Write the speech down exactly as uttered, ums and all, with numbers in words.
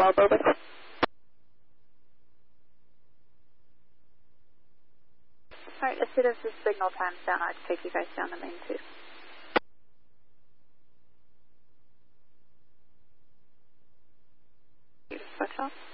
follow-up, over. Alright, as soon as the signal time's down, I'd take you guys down to main two. Switch off.